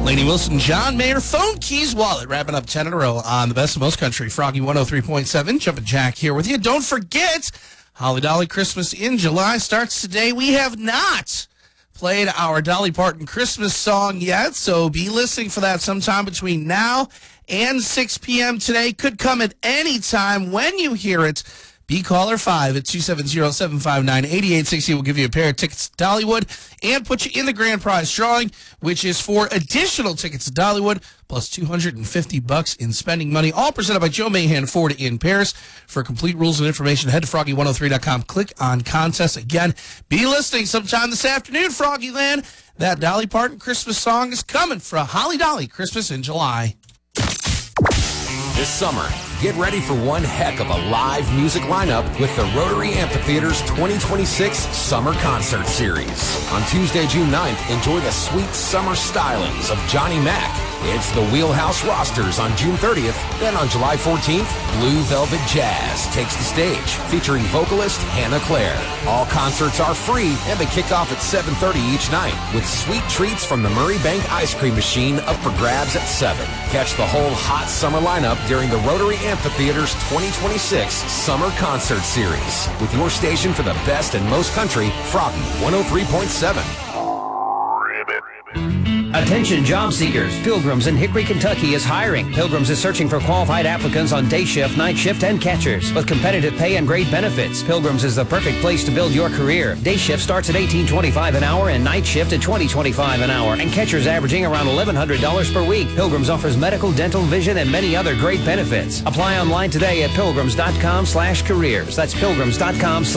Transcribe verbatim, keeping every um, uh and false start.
Lainey Wilson, John Mayer, Phone Keys Wallet, wrapping up ten in a row on the Best of Most Country. Froggy one oh three point seven, Jumpin' Jack here with you. Don't forget, Holly Dolly Christmas in July starts today. We have not played our Dolly Parton Christmas song yet, so be listening for that sometime between now and six p.m. today. Could come at any time. When you hear it, be caller five at two seven zero, seven five nine, eight eight six zero. We'll give you a pair of tickets to Dollywood and put you in the grand prize drawing, which is for additional tickets to Dollywood plus two hundred fifty bucks in spending money, all presented by Joe Mahan Ford in Paris. For complete rules and information, head to froggy one oh three dot com. Click on contest. Again, be listening sometime this afternoon, Froggy Land. That Dolly Parton Christmas song is coming for Holly Dolly Christmas in July. This summer, get ready for one heck of a live music lineup with the Rotary Amphitheater's twenty twenty-six Summer Concert Series. On Tuesday, June ninth, enjoy the sweet summer stylings of Johnny Mac. It's the Wheelhouse Rosters on June thirtieth. Then on July fourteenth, Blue Velvet Jazz takes the stage, featuring vocalist Hannah Claire. All concerts are free, and they kick off at seven thirty each night, with sweet treats from the Murray Bank Ice Cream Machine up for grabs at seven. Catch the whole hot summer lineup during the Rotary Amphitheater's twenty twenty-six Summer Concert Series, with your station for the best and most country, Froggy one oh three point seven. Attention job seekers. Pilgrims in Hickory, Kentucky is hiring. Pilgrims is searching for qualified applicants on day shift, night shift, and catchers with competitive pay and great benefits. Pilgrims is the perfect place to build your career. Day shift starts at eighteen twenty-five an hour and night shift at twenty twenty-five an hour, and catchers averaging around eleven hundred dollars per week. Pilgrims offers medical, dental, vision, and many other great benefits. Apply online today at pilgrims dot com slash careers. That's pilgrims dot com